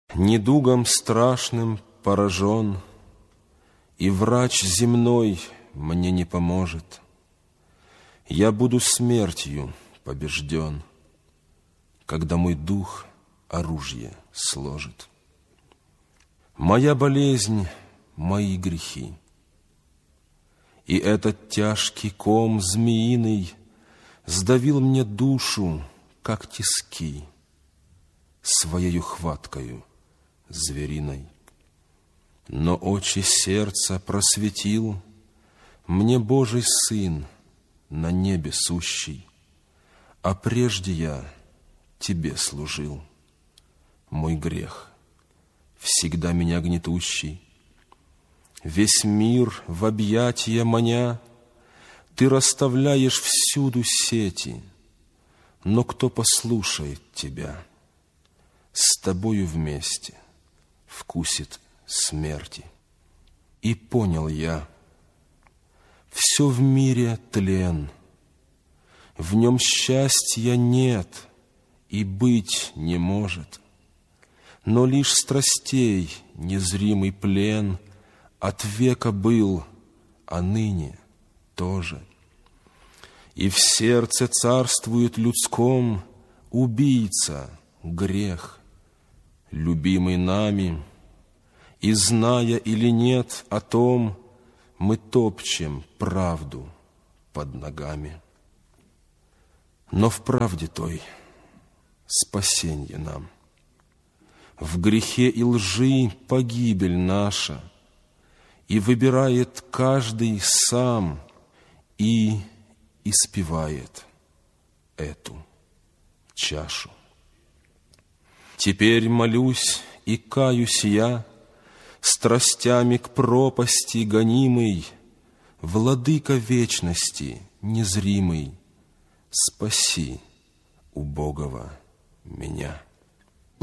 Недугом страшным поражен, и врач земной мне не поможет. Я буду смертью побежден, когда мой дух оружие сложит. Моя болезнь — мои грехи, и этот тяжкий ком змеиный сдавил мне душу, как тиски, своею хваткою звериной. Но очи сердца просветил мне Божий Сын на небе сущий, а прежде я Тебе служил. Мой грех, всегда меня гнетущий, весь мир в объятия маня, Ты расставляешь всюду сети, но кто послушает Тебя? С Тобою вместе вкусит смерти. И понял я, все в мире тлен, в нем счастья нет и быть не может, но лишь страстей незримый плен от века был, а ныне тоже. И в сердце царствует людском убийца, грех, любимый нами, и, зная или нет о том, мы топчем правду под ногами. Но в правде той спасенье нам, в грехе и лжи погибель наша, и выбирает каждый сам и испевает эту чашу. Теперь молюсь и каюсь я, страстями к пропасти гонимый, Владыка вечности незримый, спаси убогого меня.